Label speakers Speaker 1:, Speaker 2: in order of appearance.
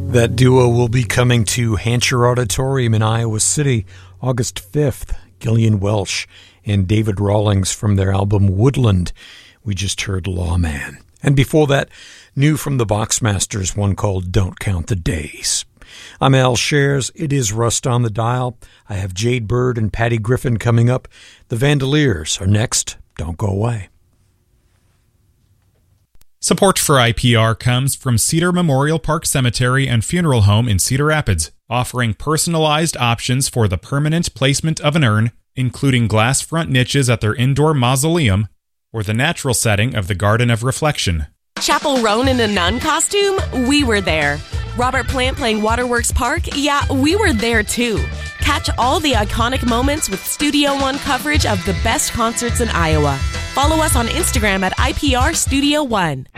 Speaker 1: That duo will be coming to Hancher Auditorium in Iowa City August 5th. Gillian Welsh and David Rawlings from their album Woodland. We just heard Lawman. And before that, new from the Boxmasters, one called Don't Count the Days. I'm Al Shares. It is Rust on the Dial. I have Jade Bird and Patty Griffin coming up. The Vandaliers are next. Don't go away.
Speaker 2: Support for IPR comes from Cedar Memorial Park Cemetery and Funeral Home in Cedar Rapids, offering personalized options for the permanent placement of an urn, including glass front niches at their indoor mausoleum, or the natural setting of the Garden of Reflection.
Speaker 3: Chapel Roan in a nun costume? We were there. Robert Plant playing Waterworks Park? Yeah, we were there too. Catch all the iconic moments with Studio One coverage of the best concerts in Iowa. Follow us on Instagram at IPR Studio One.